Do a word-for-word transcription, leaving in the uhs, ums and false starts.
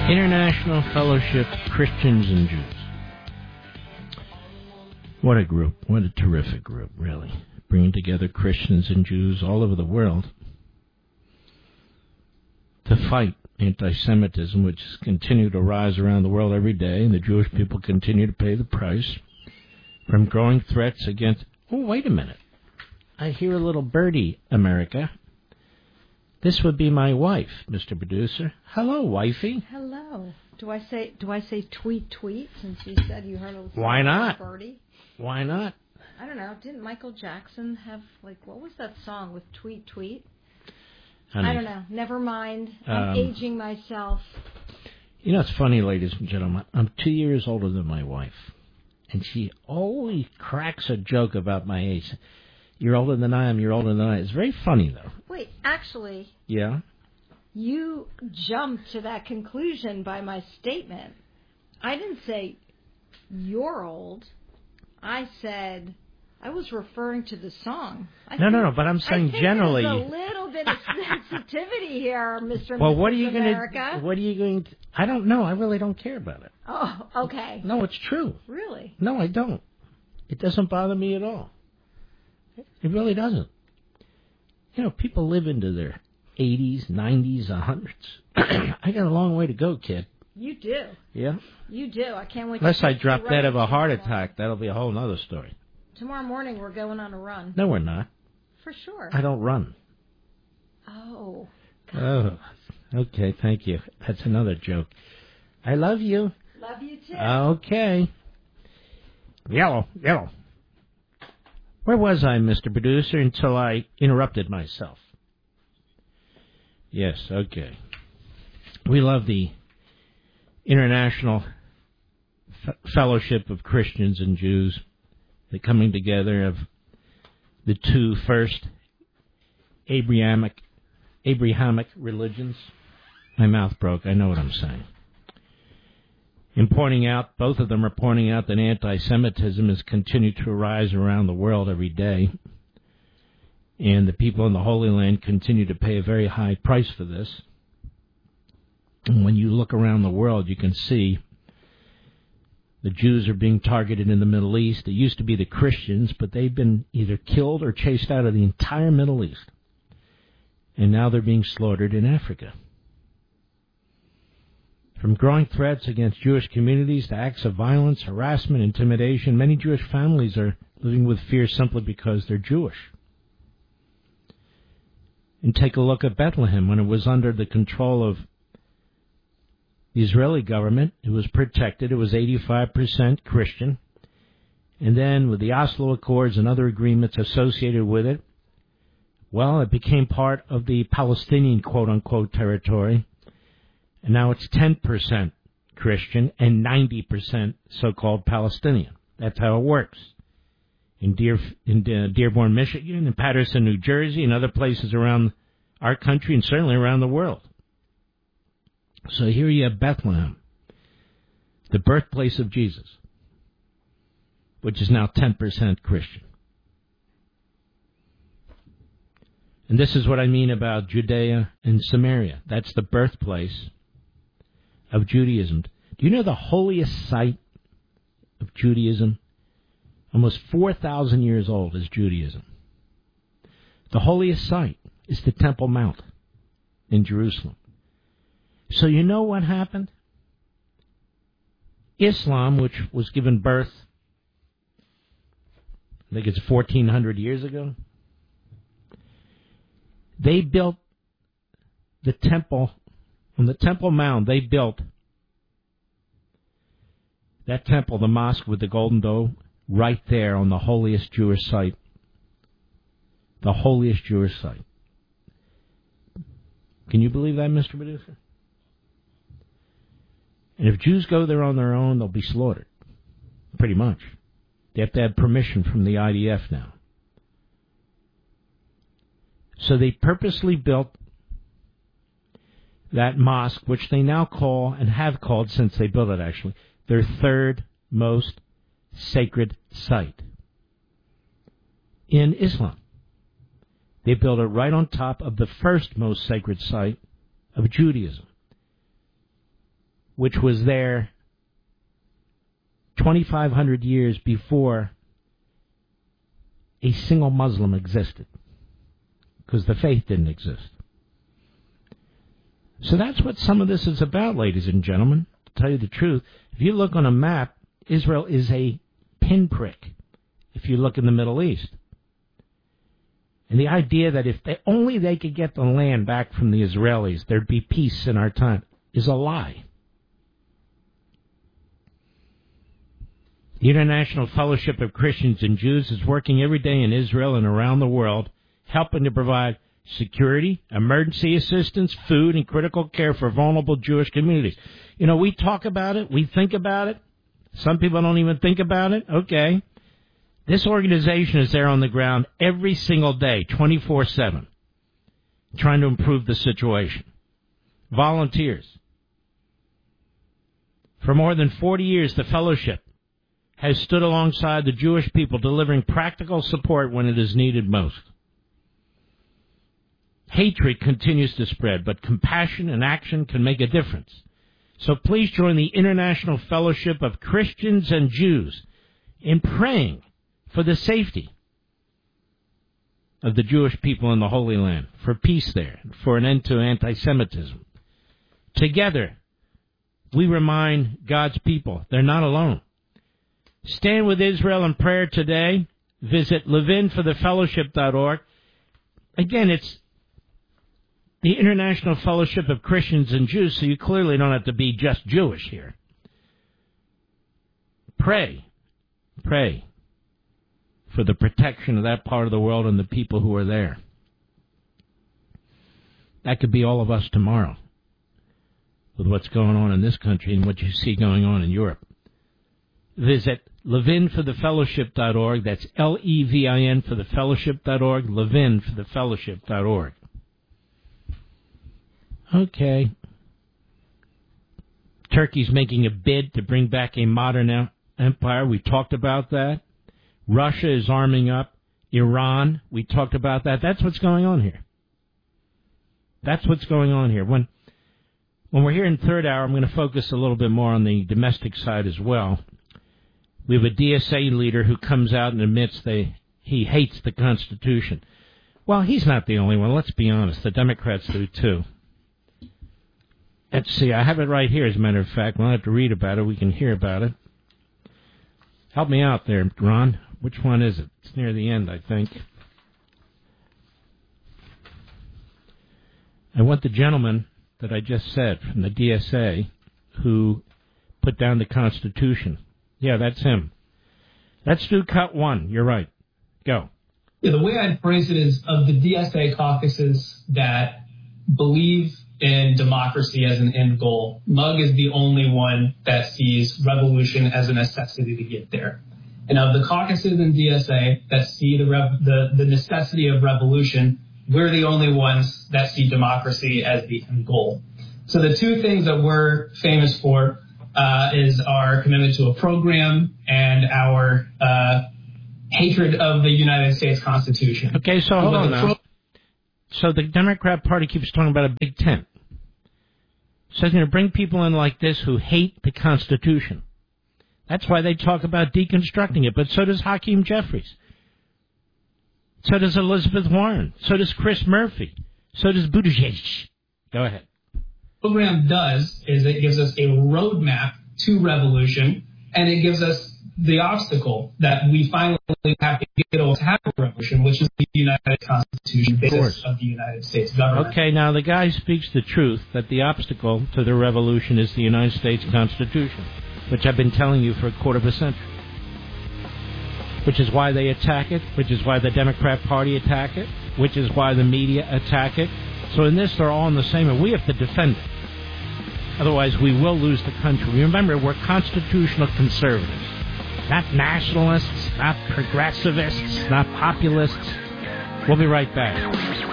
International Fellowship Christians and Jews. What a group. What a terrific group, really. Bringing together Christians and Jews all over the world to fight anti-Semitism, which has continued to rise around the world every day, and the Jewish people continue to pay the price from growing threats against... Oh, wait a minute. I hear a little birdie, America. This would be my wife, Mister Producer. Hello, wifey. Hello. Do I say do I say tweet tweet since you said you heard a little Why not? birdie? Why not? I don't know. Didn't Michael Jackson have, like, what was that song with tweet tweet? Honey, I don't know. Never mind. I'm um, aging myself. You know, it's funny, ladies and gentlemen. I'm two years older than my wife, and she always cracks a joke about my age. You're older than I am, you're older than I am. It's very funny, though. Wait, actually... Yeah? You jumped to that conclusion by my statement. I didn't say you're old. I said I was referring to the song. I no, think, no, no, but I'm saying I think generally. There's a little bit of sensitivity here, Mister Well, Missus what are you going America. to? What are you going to? I don't know. I really don't care about it. Oh, okay. No, it's true. Really? No, I don't. It doesn't bother me at all. It really doesn't. You know, people live into their eighties, nineties, hundreds. I got a long way to go, kid. You do. Yeah? You do. I can't wait Unless to I drop right dead of a heart tomorrow. attack, that'll be a whole other story. Tomorrow morning we're going on a run. No, we're not. For sure. I don't run. Oh. Oh, okay, thank you. That's another joke. I love you. Love you too. Okay. Yellow, yellow. Where was I, Mister Producer, until I interrupted myself? Yes, okay. We love the International F- Fellowship of Christians and Jews, the coming together of the two first Abrahamic, Abrahamic religions. My mouth broke, I know what I'm saying. In pointing out, both of them are pointing out that anti-Semitism has continued to rise around the world every day, and the people in the Holy Land continue to pay a very high price for this. And when you look around the world, you can see the Jews are being targeted in the Middle East. It used to be the Christians, but they've been either killed or chased out of the entire Middle East. And now they're being slaughtered in Africa. From growing threats against Jewish communities to acts of violence, harassment, intimidation, many Jewish families are living with fear simply because they're Jewish. And take a look at Bethlehem. When it was under the control of the Israeli government, it was protected. It was eighty-five percent Christian. And then with the Oslo Accords and other agreements associated with it, well, it became part of the Palestinian quote-unquote territory. And now it's ten percent Christian and ninety percent so-called Palestinian. That's how it works. In, Deer, in uh, Dearborn, Michigan, in Patterson, New Jersey, and other places around our country and certainly around the world. So here you have Bethlehem, the birthplace of Jesus, which is now ten percent Christian. And this is what I mean about Judea and Samaria. That's the birthplace of Judaism. Do you know the holiest site of Judaism? Almost four thousand years old is Judaism. The holiest site is the Temple Mount in Jerusalem. So you know what happened? Islam, which was given birth, I think it's fourteen hundred years ago, they built the temple, on the Temple Mount, they built that temple, the mosque with the golden dome, right there on the holiest Jewish site. The holiest Jewish site. Can you believe that, Mister Producer? And if Jews go there on their own, they'll be slaughtered. Pretty much. They have to have permission from the I D F now. So they purposely built that mosque, which they now call, and have called since they built it actually, their third most sacred site in Islam. They built it right on top of the first most sacred site of Judaism. which was there twenty-five hundred years before a single Muslim existed, because the faith didn't exist. So that's what some of this is about, ladies and gentlemen. To tell you the truth, if you look on a map, Israel is a pinprick if you look in the Middle East. And the idea that if they, only they could get the land back from the Israelis, there'd be peace in our time, is a lie. The International Fellowship of Christians and Jews is working every day in Israel and around the world, helping to provide security, emergency assistance, food, and critical care for vulnerable Jewish communities. You know, we talk about it, we think about it. Some people don't even think about it. Okay. This organization is there on the ground every single day, twenty-four seven, trying to improve the situation. Volunteers. For more than forty years, the fellowship has stood alongside the Jewish people, delivering practical support when it is needed most. Hatred continues to spread, but compassion and action can make a difference. So please join the International Fellowship of Christians and Jews in praying for the safety of the Jewish people in the Holy Land, for peace there, for an end to anti-Semitism. Together, we remind God's people they're not alone. Stand with Israel in prayer today. Visit levin for the fellowship dot org. Again, it's the International Fellowship of Christians and Jews, so you clearly don't have to be just Jewish here. Pray, pray for the protection of that part of the world and the people who are there. That could be all of us tomorrow, with what's going on in this country and what you see going on in Europe. Visit levin for the fellowship dot org. That's L E V I N for the fellowship dot org, levin for the fellowship dot org. Okay. Turkey's making a bid to bring back a modern empire. We talked about that. Russia is arming up. Iran, we talked about that. That's what's going on here. That's what's going on here. When when we're here in third hour, I'm going to focus a little bit more on the domestic side as well. We have a D S A leader who comes out and admits they, he hates the Constitution. Well, he's not the only one. Let's be honest. The Democrats do, too. Let's see. I have it right here, as a matter of fact. We don't have to read about it. We can hear about it. Help me out there, Ron. Which one is it? It's near the end, I think. I want the gentleman that I just said from the D S A who put down the Constitution. Yeah, that's him. Let's do cut one. You're right. Go. Yeah, the way I'd phrase it is, of the D S A caucuses that believe in democracy as an end goal, Mugg is the only one that sees revolution as a necessity to get there. And of the caucuses in D S A that see the, rev- the, the necessity of revolution, we're the only ones that see democracy as the end goal. So the two things that we're famous for uh, is our commitment to a program and our uh, hatred of the United States Constitution. Okay, so hold on now. Pro- so the Democrat Party keeps talking about a big tent. So they're going to bring people in like this who hate the Constitution. That's why they talk about deconstructing it. But so does Hakeem Jeffries. So does Elizabeth Warren. So does Chris Murphy. So does Buttigieg. Go ahead. What the program does is it gives us a roadmap to revolution, and it gives us the obstacle that we finally have to get over to have a revolution, which is the United Constitution, basis of the United States government. Okay, now the guy speaks the truth that the obstacle to the revolution is the United States Constitution, which I've been telling you for a quarter of a century. Which is why they attack it, which is why the Democrat Party attack it, which is why the media attack it. So in this, they're all in the same, and we have to defend it. Otherwise, we will lose the country. Remember, we're constitutional conservatives. Not nationalists, not progressivists, not populists. We'll be right back.